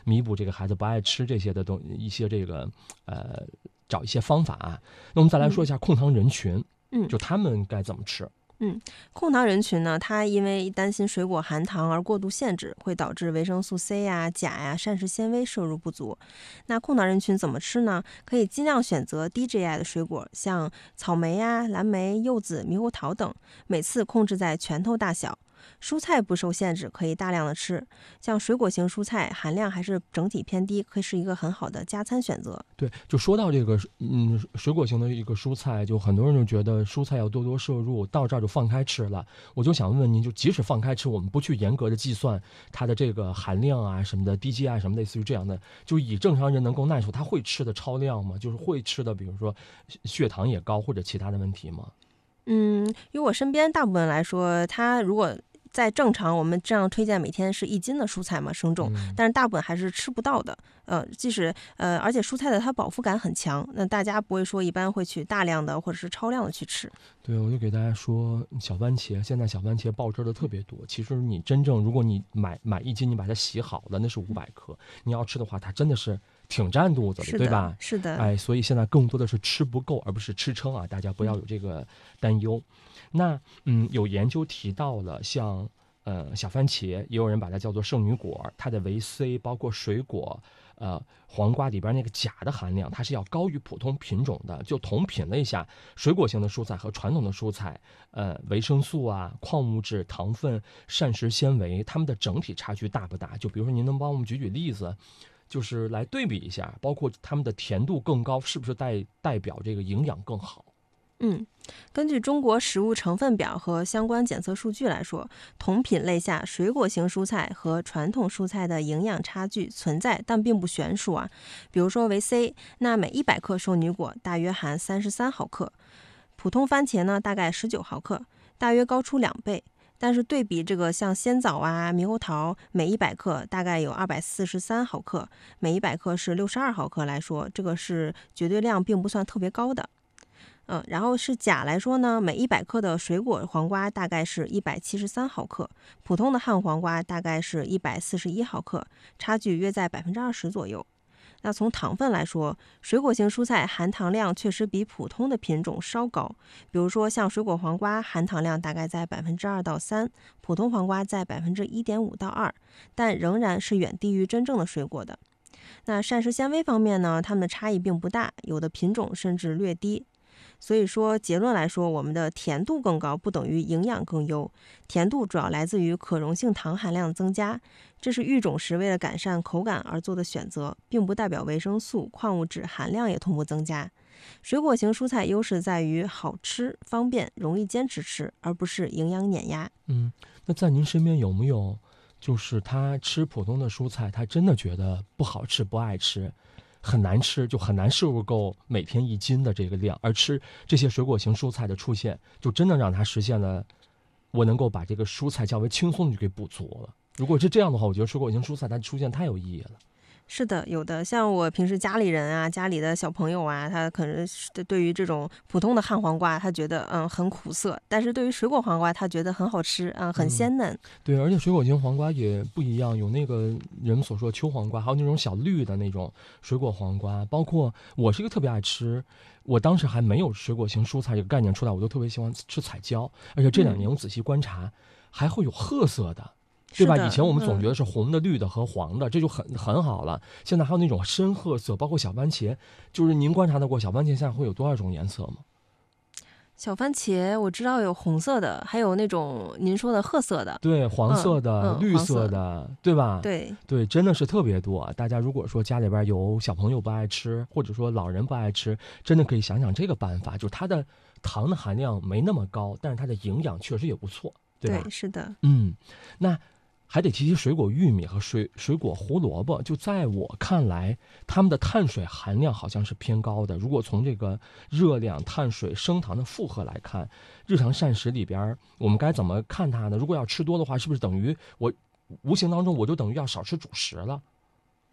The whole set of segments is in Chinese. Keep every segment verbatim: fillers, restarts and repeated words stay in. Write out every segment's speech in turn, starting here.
弥补这个孩子不爱吃这些的东一些这个呃找一些方法啊。那我们再来说一下控糖人群， 嗯， 就他们该怎么吃？ 嗯，控糖人群呢，他因为担心水果含糖而过度限制，会导致维生素 C 呀、钾呀、膳食纤维摄入不足。那控糖人群怎么吃呢？可以尽量选择低 G I 的水果，像草莓呀、蓝莓、柚子、猕猴桃等，每次控制在拳头大小。蔬菜不受限制，可以大量的吃，像水果型蔬菜含量还是整体偏低，可以是一个很好的加餐选择。 对，就说到这个，嗯，水果型的一个蔬菜，就很多人就觉得蔬菜要多多摄入，到这儿就放开吃了。我就想问问您，就即使放开吃，我们不去严格的计算它的这个含量啊什么的，低 G I 什么类似于这样的，就以正常人能够耐受，他会吃的超量吗？就是会吃的，比如说血糖也高或者其他的问题吗？ 嗯，以我身边大部分来说，他如果在正常，我们这样推荐每天是一斤的蔬菜嘛，生重， 嗯但是大部分还是吃不到的。呃，即使呃，而且蔬菜的它饱腹感很强，那大家不会说一般会去大量的或者是超量的去吃。 对，我就给大家说，小番茄现在小番茄爆汁的特别多。其实你真正如果你买买一斤，你把它洗好了，那是五百克。你要吃的话，它真的是挺占肚子的， 是的， 对吧？ 是的， 哎，所以现在更多的是吃不够，而不是吃撑啊！大家不要有这个担忧。那嗯，有研究提到了像。呃，小番茄也有人把它叫做圣女果，它的维 C 包括水果，呃，黄瓜里边那个钾的含量，它是要高于普通品种的。就同品类下，水果型的蔬菜和传统的蔬菜，呃，维生素啊、矿物质、糖分、膳食纤维，它们的整体差距大不大？就比如说，您能帮我们举举例子，就是来对比一下，包括它们的甜度更高，是不是代代表这个营养更好？ 嗯，根据中国食物成分表和相关检测数据来说，同品类下水果型蔬菜和传统蔬菜的营养差距存在，但并不悬殊啊。比如说维 C， 那每一百克圣女果大约含三十三毫克，普通番茄呢大概十九毫克，大约高出两倍。但是对比这个像鲜枣啊、猕猴桃，每一百克大概有二百四十三毫克，每一百克是六十二毫克来说，这个是绝对量并不算特别高的。嗯，然后是钾来说呢，每一百克的水果黄瓜大概是一百七十三毫克，普通的旱黄瓜大概是一百四十一毫克，差距约在百分之二十左右。那从糖分来说，水果型蔬菜含糖量确实比普通的品种稍高，比如说像水果黄瓜含糖量大概在百分之二到三，普通黄瓜在百分之一点五到二，但仍然是远低于真正的水果的。那膳食纤维方面呢，它们的差异并不大，有的品种甚至略低。所以说结论来说，我们的甜度更高不等于营养更优，甜度主要来自于可溶性糖含量增加，这是育种时为了改善口感而做的选择，并不代表维生素、矿物质含量也同步增加。水果型蔬菜优势在于好吃、方便、容易坚持吃，而不是营养碾压。 嗯，那在您身边有没有，就是他吃普通的蔬菜，他真的觉得不好吃、不爱吃？很难吃，就很难摄入够每天一斤的这个量，而吃这些水果型蔬菜的出现，就真的让它实现了我能够把这个蔬菜较为轻松的就给补足了。如果是这样的话，我觉得水果型蔬菜它出现太有意义了。 是的，有的，像我平时家里人啊，家里的小朋友啊，他可能对于这种普通的旱黄瓜，他觉得嗯很苦涩，但是对于水果黄瓜，他觉得很好吃，嗯，很鲜嫩。 嗯、对，而且水果型黄瓜也不一样，有那个人所说的秋黄瓜，还有那种小绿的那种水果黄瓜。包括我是一个特别爱吃，我当时还没有水果型蔬菜这个概念出来，我都特别喜欢吃彩椒，而且这两年我仔细观察，嗯、还会有褐色的。对吧？以前我们总觉得是红的、绿的和黄的，嗯、这就很很好了。现在还有那种深褐色，包括小番茄，就是您观察到过小番茄现在会有多少种颜色吗？ 小番茄我知道有红色的，还有那种您说的褐色的， 对，黄色的、 嗯嗯、 绿色的，对吧？ 对对，真的是特别多。大家如果说家里边有小朋友不爱吃，或者说老人不爱吃，真的可以想想这个办法，就是它的糖的含量没那么高，但是它的营养确实也不错，对吧？ 对，是的。 嗯，那。还得提提水果玉米和水水果胡萝卜，就在我看来，它们的碳水含量好像是偏高的。如果从这个热量、碳水、升糖的负荷来看，日常膳食里边我们该怎么看它呢？如果要吃多的话，是不是等于我无形当中我就等于要少吃主食了？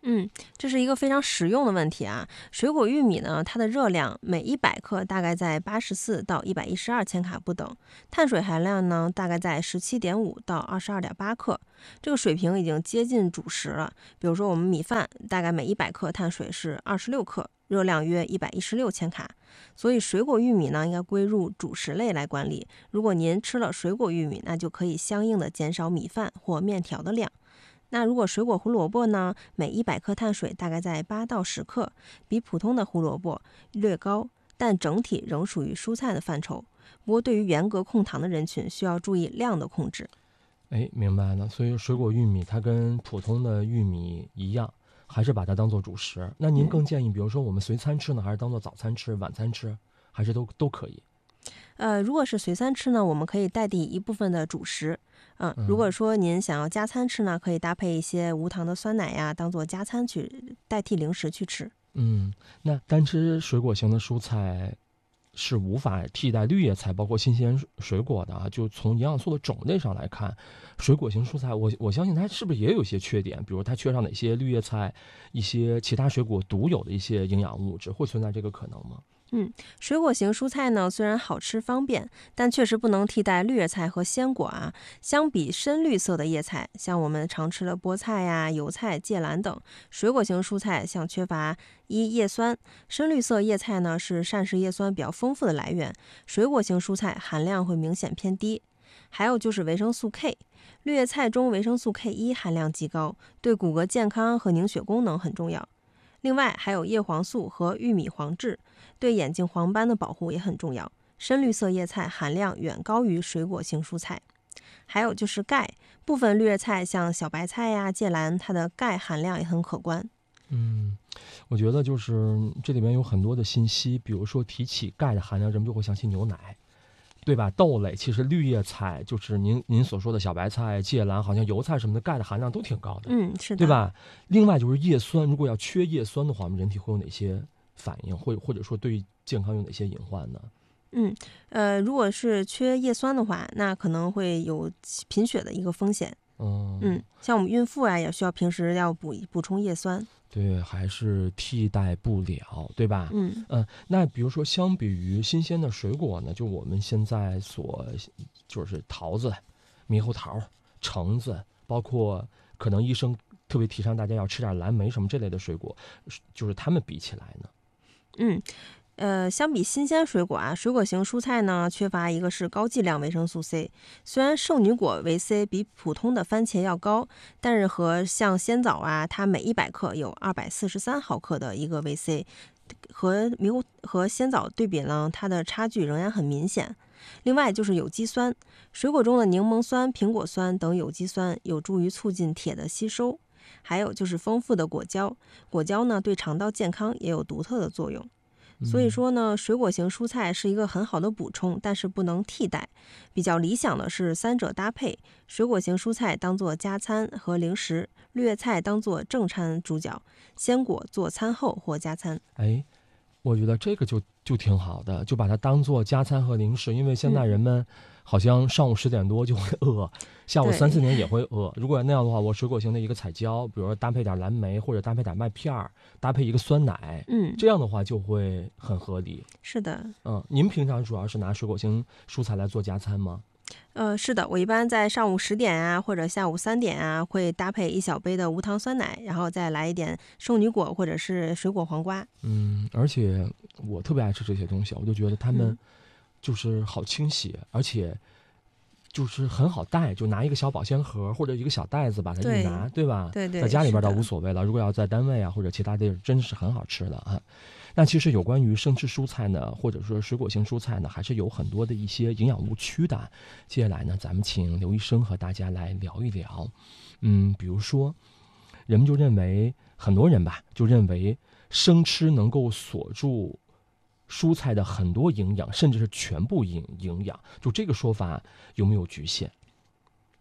嗯，这是一个非常实用的问题啊。水果玉米呢，它的热量每一百克大概在八十四到一百一十二千卡不等，碳水含量呢大概在十七点五到二十二点八克，这个水平已经接近主食了。比如说我们米饭大概每一百克碳水是二十六克，热量约一百一十六千卡，所以水果玉米呢应该归入主食类来管理。如果您吃了水果玉米，那就可以相应的减少米饭或面条的量。那如果水果胡萝卜呢，每一百克碳水大概在八到十克，比普通的胡萝卜略高，但整体仍属于蔬菜的范畴。不过对于严格控糖的人群，需要注意量的控制。 哎，明白了。所以水果玉米它跟普通的玉米一样，还是把它当做主食。那您更建议，比如说我们随餐吃呢，还是当做早餐吃、晚餐吃，还是都都可以？ 呃，如果是随餐吃呢，我们可以代替一部分的主食。嗯，如果说您想要加餐吃呢，可以搭配一些无糖的酸奶呀，当做加餐去代替零食去吃。 嗯，那单吃水果型的蔬菜是无法替代绿叶菜，包括新鲜水果的啊。就从营养素的种类上来看，水果型蔬菜，我我相信它是不是也有一些缺点，比如它缺少哪些绿叶菜、一些其他水果独有的一些营养物质，会存在这个可能吗？ 嗯，水果型蔬菜呢，虽然好吃方便，但确实不能替代绿叶菜和鲜果啊。相比深绿色的叶菜，像我们常吃的菠菜呀、油菜、芥蓝等，水果型蔬菜像缺乏一叶酸。深绿色叶菜呢是膳食叶酸比较丰富的来源，水果型蔬菜含量会明显偏低。还有就是维生素 K， 绿叶菜中维生素 K 一 含量极高，对骨骼健康和凝血功能很重要。另外还有叶黄素和玉米黄质，对眼睛黄斑的保护也很重要。深绿色叶菜含量远高于水果型蔬菜。还有就是钙，部分绿叶菜像小白菜呀、芥蓝，它的钙含量也很可观。 嗯，我觉得就是这里面有很多的信息，比如说提起钙的含量，人们就会想起牛奶，对吧？豆类其实绿叶菜就是您您所说的小白菜、芥蓝，好像油菜什么的，钙的含量都挺高的， 嗯，是的， 对吧？另外就是叶酸，如果要缺叶酸的话，我们人体会有哪些反应，或或者说对健康有哪些隐患呢？ 嗯，呃，如果是缺叶酸的话，那可能会有贫血的一个风险。 嗯嗯，像我们孕妇啊，也需要平时要补补充叶酸。 对，还是替代不了，对吧？ 嗯嗯，那比如说，相比于新鲜的水果呢，就我们现在所就是桃子、猕猴桃、橙子，包括可能医生特别提倡大家要吃点蓝莓什么这类的水果，就是它们比起来呢， 嗯。呃，相比新鲜水果啊，水果型蔬菜呢缺乏一个是高剂量维生素 C。虽然圣女果维 C 比普通的番茄要高，但是和像鲜枣啊，它每一百克有二百四十三毫克的一个维 C，和猕猴和鲜枣对比呢，它的差距仍然很明显。另外就是有机酸，水果中的柠檬酸、苹果酸等有机酸有助于促进铁的吸收。还有就是丰富的果胶，果胶呢对肠道健康也有独特的作用。所以说呢，水果型蔬菜是一个很好的补充，但是不能替代。比较理想的是三者搭配，水果型蔬菜当做加餐和零食，绿叶菜当做正餐主角，鲜果做餐后或加餐。 哎，我觉得这个就就挺好的，就把它当做加餐和零食，因为现在人们好像上午十点多就会饿，下午三四点也会饿。如果那样的话，我水果型的一个彩椒，比如说搭配点蓝莓，或者搭配点麦片儿，搭配一个酸奶， 嗯， 这样的话就会很合理。 是的， 嗯，您平常主要是拿水果型蔬菜来做加餐吗？ 呃，是的，我一般在上午十点啊，或者下午三点啊，会搭配一小杯的无糖酸奶，然后再来一点圣女果或者是水果黄瓜。 嗯，而且我特别爱吃这些东西，我就觉得它们嗯就是好清洗，而且就是很好带，就拿一个小保鲜盒或者一个小袋子把它一拿，对吧？ 对对， 在家里边倒是的无所谓了，如果要在单位啊或者其他地儿，真是很好吃的啊。那其实有关于生吃蔬菜呢，或者说水果型蔬菜呢，还是有很多的一些营养误区的。接下来呢，咱们请刘医生和大家来聊一聊。嗯，比如说，人们就认为很多人吧，就认为生吃能够锁住蔬菜的很多营养，甚至是全部营营养，就这个说法有没有局限？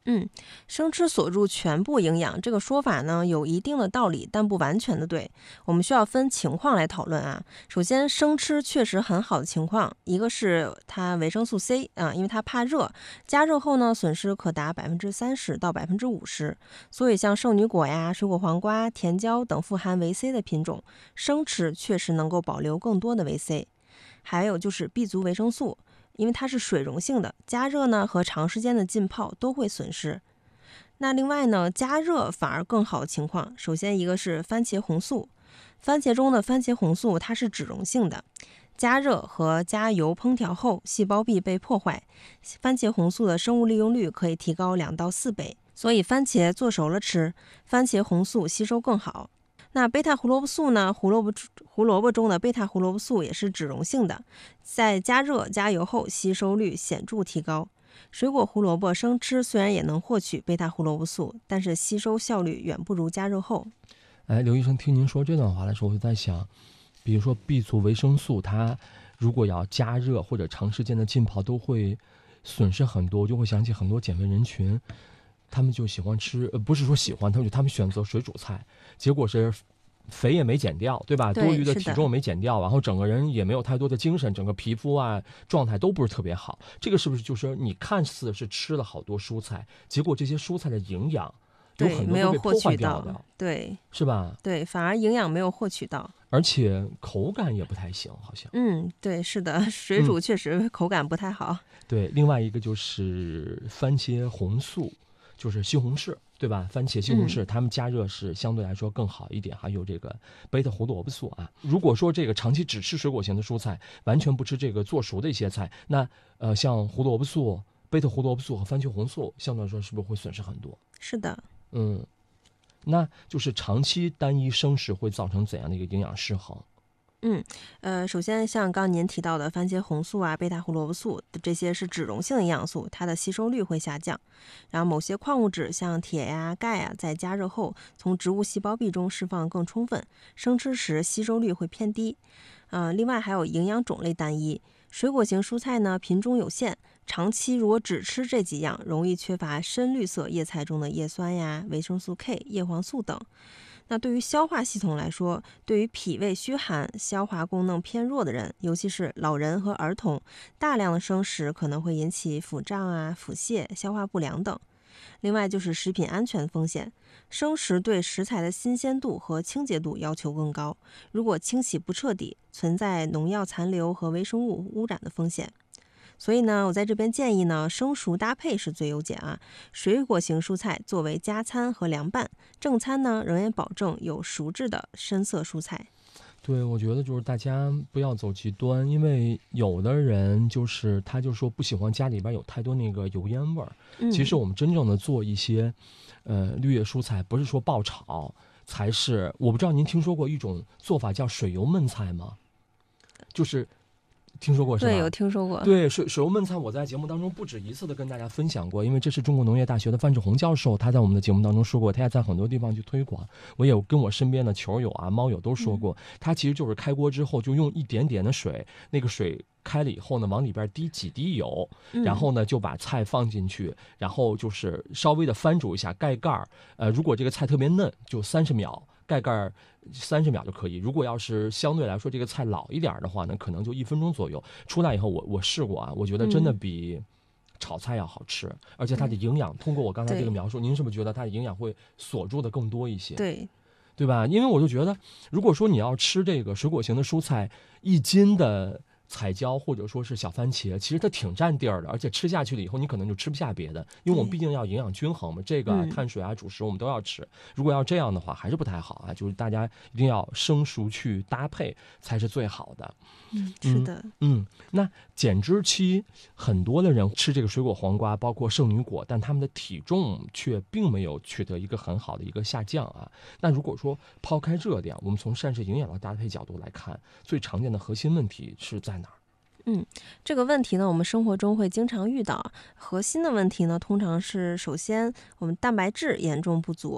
嗯，生吃锁住全部营养这个说法呢，有一定的道理，但不完全的对。我们需要分情况来讨论啊。首先，生吃确实很好的情况，一个是它维生素 C 啊，因为它怕热，加热后呢，损失可达百分之三十到百分之五十。所以像圣女果呀、水果黄瓜、甜椒等富含维 C 的品种，生吃确实能够保留更多的维 C。还有就是 B 族维生素。因为它是水溶性的，加热呢和长时间的浸泡都会损失。那另外呢，加热反而更好的情况，首先一个是番茄红素，番茄中的番茄红素它是脂溶性的，加热和加油烹调后，细胞壁被破坏，番茄红素的生物利用率可以提高两到四倍，所以番茄做熟了吃，番茄红素吸收更好。那贝塔胡萝卜素呢？胡萝卜胡萝卜中的贝塔胡萝卜素也是脂溶性的，在加热加油后吸收率显著提高。水果胡萝卜生吃虽然也能获取贝塔胡萝卜素，但是吸收效率远不如加热后。 哎，刘医生，听您说这段话的时候，我就在想，比如说 B 族维生素，它如果要加热或者长时间的浸泡，都会损失很多，我就会想起很多减肥人群。他们就喜欢吃，呃，不是说喜欢，他们就他们选择水煮菜，结果是肥也没减掉，对吧？ 对， 多余的体重没减掉，然后整个人也没有太多的精神，整个皮肤啊状态都不是特别好。这个是不是就是你看似是吃了好多蔬菜，结果这些蔬菜的营养有很多都被破坏掉的， 对， 是吧？ 对，反而营养没有获取到， 而且口感也不太行，好像。 嗯，对，是的，水煮确实口感不太好。 嗯、对，另外一个就是番茄红素。就是西红柿，对吧？番茄、西红柿，它们加热是相对来说更好一点。还有这个贝塔胡萝卜素啊。如果说这个长期只吃水果型的蔬菜，完全不吃这个做熟的一些菜，那呃，像胡萝卜素、贝塔胡萝卜素和番茄红素，相对来说是不是会损失很多？ 是的， 嗯，那就是长期单一生食会造成怎样的一个营养失衡？ 嗯，呃，首先像刚刚您提到的番茄红素啊、贝塔胡萝卜素这些是脂溶性营养素，它的吸收率会下降。然后某些矿物质像铁呀、钙呀，在加热后从植物细胞壁中释放更充分，生吃时吸收率会偏低。呃，另外还有营养种类单一，水果型蔬菜呢品种有限，长期如果只吃这几样，容易缺乏深绿色叶菜中的叶酸呀、维生素 K、叶黄素等。那对于消化系统来说，对于脾胃虚寒、消化功能偏弱的人，尤其是老人和儿童，大量的生食可能会引起腹胀啊、腹泻、消化不良等。另外就是食品安全风险，生食对食材的新鲜度和清洁度要求更高，如果清洗不彻底，存在农药残留和微生物污染的风险。所以呢，我在这边建议呢，生熟搭配是最优解啊。水果型蔬菜作为加餐和凉拌，正餐呢仍然保证有熟制的深色蔬菜。 对，我觉得就是大家不要走极端，因为有的人就是他就说不喜欢家里边有太多那个油烟味儿。 嗯、 其实我们真正的做一些，呃，绿叶蔬菜，不是说爆炒才是。我不知道您听说过一种做法叫水油焖菜吗？就是。听说过是吧？ 对，有听说过。 对，水水油焖菜，我在节目当中不止一次的跟大家分享过，因为这是中国农业大学的范志红教授，他在我们的节目当中说过，他也在很多地方去推广。我也跟我身边的球友啊、猫友都说过，嗯、他其实就是开锅之后就用一点点的水，那个水开了以后呢，往里边滴几滴油，然后呢就把菜放进去，然后就是稍微的翻煮一下，盖盖儿。呃，如果这个菜特别嫩，就三十秒。盖盖三十秒就可以。如果要是相对来说这个菜老一点的话呢，可能就一分钟左右。出来以后我我试过啊，我觉得真的比炒菜要好吃，嗯、而且它的营养，通过我刚才这个描述，您是不是觉得它的营养会锁住的更多一些？ 对， 对吧？因为我就觉得，如果说你要吃这个水果型的蔬菜，一斤的彩椒或者说是小番茄，其实它挺占地儿的，而且吃下去了以后，你可能就吃不下别的，因为我们毕竟要营养均衡嘛，这个、啊、碳水啊、主食我们都要吃。如果要这样的话，还是不太好啊，就是大家一定要生熟去搭配才是最好的。 嗯，是的。 嗯，嗯那减脂期很多的人吃这个水果黄瓜，包括圣女果，但他们的体重却并没有取得一个很好的一个下降啊。那如果说抛开这点，我们从膳食营养的搭配角度来看，最常见的核心问题是在哪儿？ 嗯，这个问题呢，我们生活中会经常遇到。核心的问题呢，通常是首先我们蛋白质严重不足，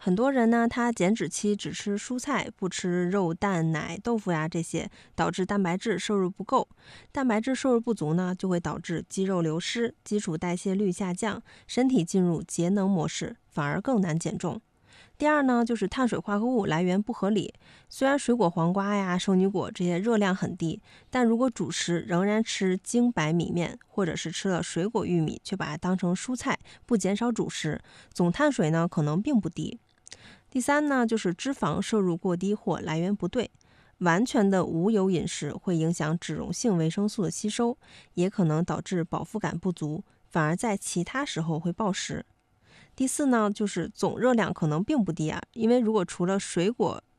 很多人呢，他减脂期只吃蔬菜，不吃肉、蛋、奶、豆腐呀这些，导致蛋白质摄入不够。蛋白质摄入不足呢，就会导致肌肉流失、基础代谢率下降，身体进入节能模式，反而更难减重。第二呢，就是碳水化合物来源不合理。虽然水果黄瓜呀、圣女果这些热量很低，但如果主食仍然吃精白米面，或者是吃了水果玉米，却把它当成蔬菜，不减少主食，总碳水呢可能并不低。第三呢，就是脂肪摄入过低或来源不对。完全的无油饮食会影响脂溶性维生素的吸收，也可能导致饱腹感不足，反而在其他时候会暴食。第四呢，就是总热量可能并不低啊，因为如果除了水果